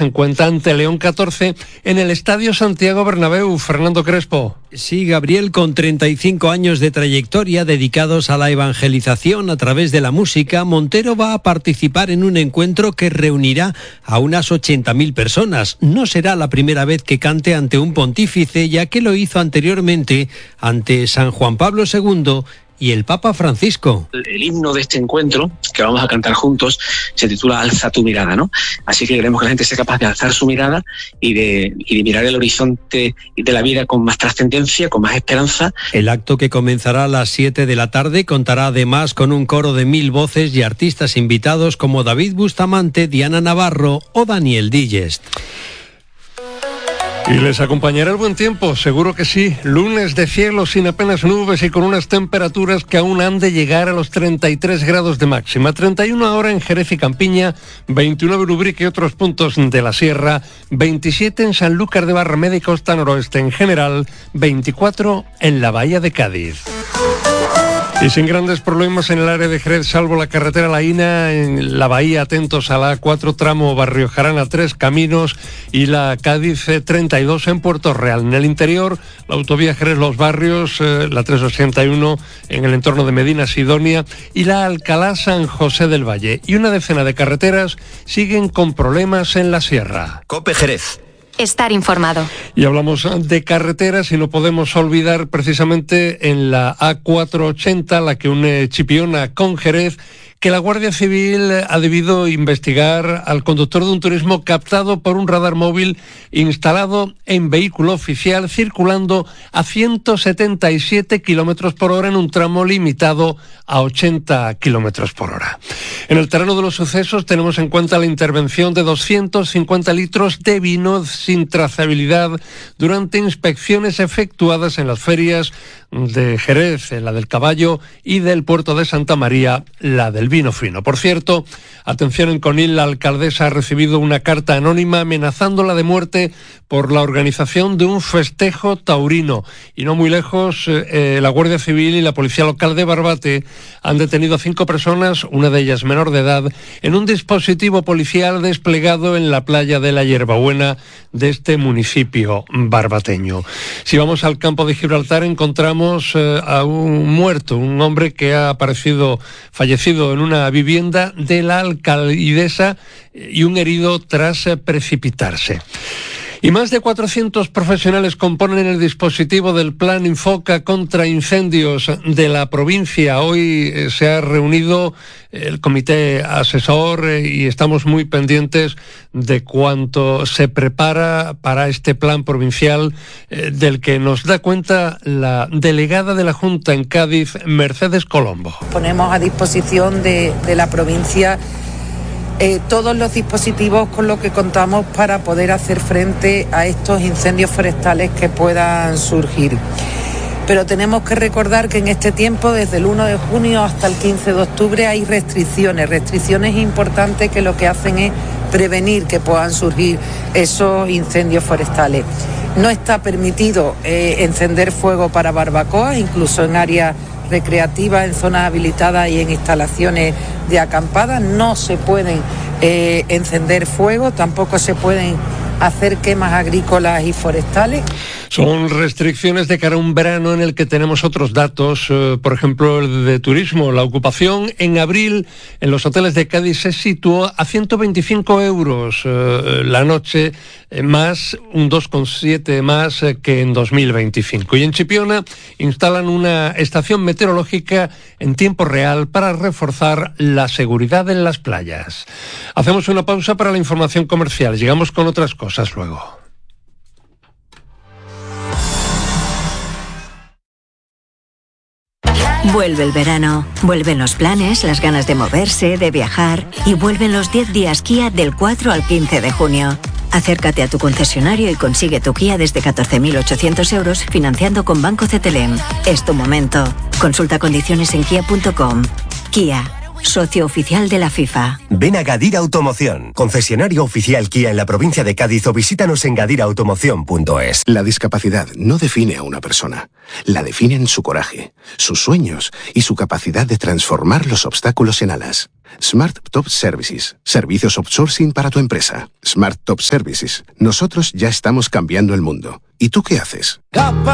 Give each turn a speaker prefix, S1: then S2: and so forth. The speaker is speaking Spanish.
S1: tengamos en cuenta ante León 14 en el Estadio Santiago Bernabéu. Fernando Crespo.
S2: Sí, Gabriel, con 35 años de trayectoria dedicados a la evangelización a través de la música, Montero va a participar en un encuentro que reunirá a unas 80.000 personas. No será la primera vez que cante ante un pontífice, ya que lo hizo anteriormente ante San Juan Pablo II y el Papa Francisco.
S3: El himno de este encuentro, que vamos a cantar juntos, se titula Alza tu mirada, ¿no? Así que queremos que la gente sea capaz de alzar su mirada y de mirar el horizonte de la vida con más trascendencia, con más esperanza.
S2: El acto, que comenzará a las 7 de la tarde, contará además con un coro de 1000 voces y artistas invitados como David Bustamante, Diana Navarro o Daniel Dillest.
S1: ¿Y les acompañará el buen tiempo? Seguro que sí. Lunes de cielo sin apenas nubes y con unas temperaturas que aún han de llegar a los 33 grados de máxima. 31 ahora en Jerez y Campiña, 29 en Ubrique y otros puntos de la sierra, 27 en Sanlúcar de Barrameda y costa noroeste en general, 24 en la bahía de Cádiz. Y sin grandes problemas en el área de Jerez, salvo la carretera Laína, en la bahía atentos a la A4, tramo Barrio Jarana 3 Caminos y la Cádiz 32 en Puerto Real. En el interior, la autovía Jerez Los Barrios, la 381 en el entorno de Medina Sidonia y la Alcalá San José del Valle. Y una decena de carreteras siguen con problemas en la sierra.
S4: COPE Jerez.
S5: Estar informado.
S1: Y hablamos de carreteras y no podemos olvidar precisamente en la A480, la que une Chipiona con Jerez, que la Guardia Civil ha debido investigar al conductor de un turismo captado por un radar móvil instalado en vehículo oficial circulando a 177 kilómetros por hora en un tramo limitado a 80 kilómetros por hora. En el terreno de los sucesos tenemos en cuenta la intervención de 250 litros de vino sin trazabilidad durante inspecciones efectuadas en las ferias de Jerez, la del Caballo, y del puerto de Santa María, la del vino fino. Por cierto, atención, en Conil la alcaldesa ha recibido una carta anónima amenazándola de muerte por la organización de un festejo taurino. Y no muy lejos, la Guardia Civil y la Policía Local de Barbate han detenido a 5 personas, una de ellas menor de edad, en un dispositivo policial desplegado en la playa de la Hierbabuena de este municipio barbateño. Si vamos al campo de Gibraltar, encontramos a un muerto, un hombre que ha fallecido en una vivienda de la alcaldesa y un herido tras precipitarse. Y más de 400 profesionales componen el dispositivo del Plan Infoca contra incendios de la provincia. Hoy se ha reunido el comité asesor y estamos muy pendientes de cuánto se prepara para este plan provincial del que nos da cuenta la delegada de la Junta en Cádiz, Mercedes Colombo.
S6: Ponemos a disposición de la provincia todos los dispositivos con los que contamos para poder hacer frente a estos incendios forestales que puedan surgir. Pero tenemos que recordar que en este tiempo, desde el 1 de junio hasta el 15 de octubre, hay restricciones importantes que lo que hacen es prevenir que puedan surgir esos incendios forestales. No está permitido encender fuego para barbacoas, incluso en áreas recreativas, en zonas habilitadas y en instalaciones de acampada. No se pueden encender fuego, tampoco se pueden hacer quemas agrícolas y forestales.
S1: Son restricciones de cara a un verano en el que tenemos otros datos, por ejemplo el de turismo. La ocupación en abril en los hoteles de Cádiz se situó a 125 euros la noche, más un 2,7 más que en 2025. Y en Chipiona instalan una estación meteorológica en tiempo real para reforzar la seguridad en las playas. Hacemos una pausa para la información comercial. Llegamos con otras cosas luego.
S7: Vuelve el verano, vuelven los planes, las ganas de moverse, de viajar y vuelven los 10 días Kia del 4 al 15 de junio. Acércate a tu concesionario y consigue tu Kia desde 14.800 euros financiando con Banco CTLM. Es tu momento. Consulta condiciones en kia.com. Kia. socio oficial de la FIFA.
S4: Ven a Gadir Automoción, concesionario oficial Kia en la provincia de Cádiz, o visítanos en gadirautomoción.es.
S5: La discapacidad no define a una persona. La definen su coraje, sus sueños y su capacidad de transformar los obstáculos en alas. Smart Top Services. Servicios outsourcing para tu empresa. Smart Top Services. Nosotros ya estamos cambiando el mundo. ¿Y tú qué haces?